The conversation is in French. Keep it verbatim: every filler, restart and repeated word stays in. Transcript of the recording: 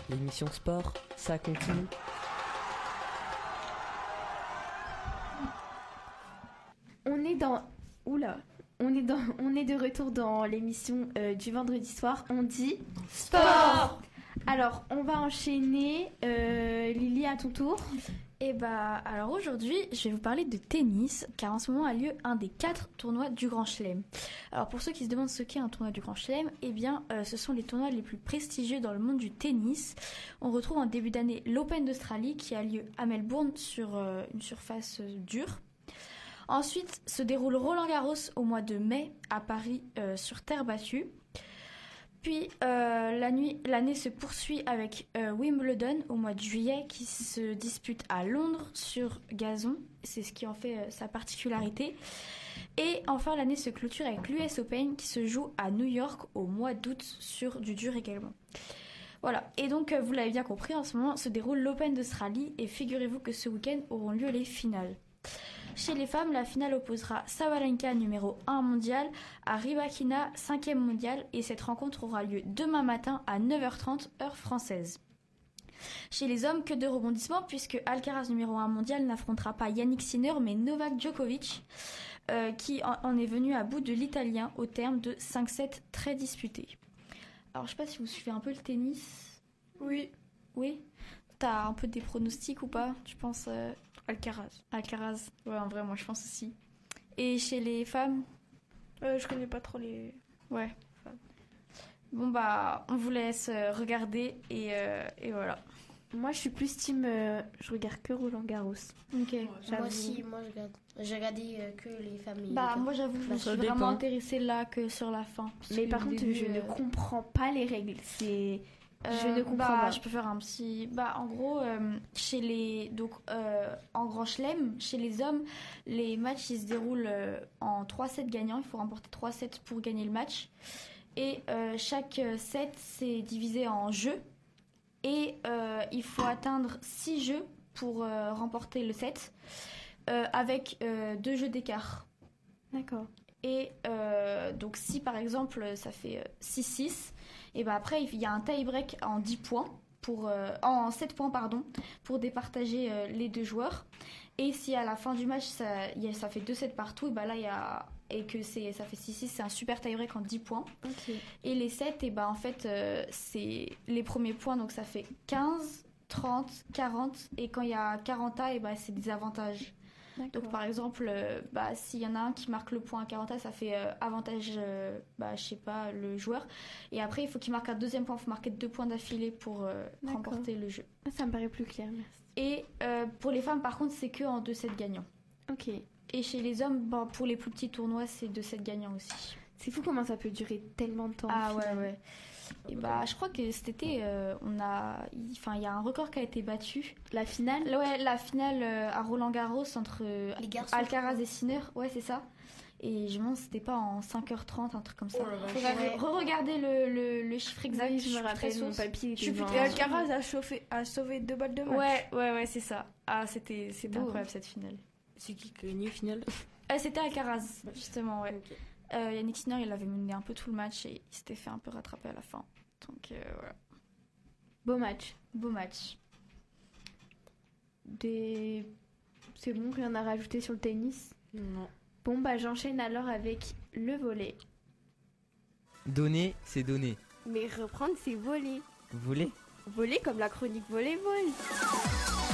L'émission sport, ça continue. On est dans... Oula on est, dans... on est de retour dans l'émission euh, du vendredi soir. On dit... Sport. Alors, on va enchaîner. Euh, Lily, à ton tour. Et bah, alors aujourd'hui, je vais vous parler de tennis, car en ce moment a lieu un des quatre tournois du Grand Chelem. Alors pour ceux qui se demandent ce qu'est un tournoi du Grand Chelem, eh bien, euh, ce sont les tournois les plus prestigieux dans le monde du tennis. On retrouve en début d'année l'Open d'Australie qui a lieu à Melbourne sur euh, une surface euh, dure. Ensuite se déroule Roland-Garros au mois de mai à Paris euh, sur terre battue. Puis euh, la nuit, l'année se poursuit avec euh, Wimbledon au mois de juillet qui se dispute à Londres sur gazon. C'est ce qui en fait euh, sa particularité. Et enfin l'année se clôture avec l'U S Open qui se joue à New York au mois d'août sur du dur également. Voilà, et donc euh, vous l'avez bien compris, en ce moment se déroule l'Open d'Australie et figurez-vous que ce week-end auront lieu les finales. Chez les femmes, la finale opposera Sabalenka, numéro un mondial, à Rybakina, cinquième mondial, et cette rencontre aura lieu demain matin à neuf heures trente, heure française. Chez les hommes, que de rebondissements, puisque Alcaraz, numéro un mondial, n'affrontera pas Yannick Sinner, mais Novak Djokovic, euh, qui en est venu à bout de l'Italien au terme de cinq sept très disputés. Alors, je sais pas si vous suivez un peu le tennis. Oui. Oui. T'as un peu des pronostics ou pas, tu penses euh... Alcaraz. Alcaraz, ouais, en vrai, moi je pense aussi. Et chez les femmes euh, Je connais pas trop les... Ouais. Femmes. Bon bah, on vous laisse euh, regarder et, euh, et voilà. Moi je suis plus team, euh, je regarde que Roland Garros. Ok. Ouais, moi aussi, moi je regarde. J'ai regardé euh, que les familles. Bah moi j'avoue, je me suis dépend. vraiment intéressée là que sur la fin. Mais par contre, début, je euh... ne comprends pas les règles. C'est... Euh, je ne comprends bah, pas. Je peux faire un petit... Bah, en gros, euh, chez les... Donc, euh, en Grand Chelem, chez les hommes, les matchs, ils se déroulent euh, en trois sets gagnants. Il faut remporter trois sets pour gagner le match. Et euh, chaque set, c'est divisé en jeux. Et euh, il faut atteindre six jeux pour euh, remporter le set, euh, avec euh, deux jeux d'écart. D'accord. Et euh, donc, si par exemple, ça fait six six... Et ben après, il y a un tie-break en dix points, pour, euh, en sept points, pardon, pour départager euh, les deux joueurs. Et si à la fin du match, ça, y a, ça fait deux sets partout, et ben là, il y a, et que c'est, ça fait six six, c'est un super tie-break en dix points. Okay. Et les sets, et ben en fait, euh, c'est les premiers points, donc ça fait quinze, trente, quarante. Et quand il y a quarante A, et ben c'est des avantages. D'accord. Donc par exemple, euh, bah, s'il y en a un qui marque le point à quarante, ça fait euh, avantage, euh, bah, je sais pas, le joueur. Et après, il faut qu'il marque un deuxième point, il faut marquer deux points d'affilée pour euh, remporter le jeu. Ça me paraît plus clair, merci. Et euh, pour les femmes, par contre, c'est que en deux sets gagnants. Ok. Et chez les hommes, bah, pour les plus petits tournois, c'est deux sets gagnants aussi. C'est fou comment ça peut durer tellement de temps. Ah ouais, ouais. Et bah, je crois que cet été, euh, on a, enfin, il y a un record qui a été battu. La finale. Ouais, la finale euh, à Roland-Garros entre euh, les garçons, Alcaraz et Sinner. Ouais, c'est ça. Et je me demande, c'était pas en cinq heures trente, un truc comme ça. Oh là là, Faudrait ouais. re-regarder le, le, le chiffre exact. Oui, je me suis rappelle, très mon sauce. papier Je suis était plus devant. très Et sauce. Alcaraz a, chauffé, a sauvé deux balles de match. Ouais, ouais, ouais, c'est ça. Ah, c'était, c'était Beau. incroyable cette finale. C'est qui qui a gagné au final? Euh, c'était Alcaraz, justement, ouais. Okay. Euh, Yannick Sinner, il avait mené un peu tout le match et il s'était fait un peu rattraper à la fin. Donc euh, voilà. Beau match. Beau match. Des... C'est bon, rien à rajouter sur le tennis? Non. Bon, bah j'enchaîne alors avec le volley. Donner, c'est donner. Mais reprendre, c'est voler. Vous voulez? Voler comme la chronique volleyball.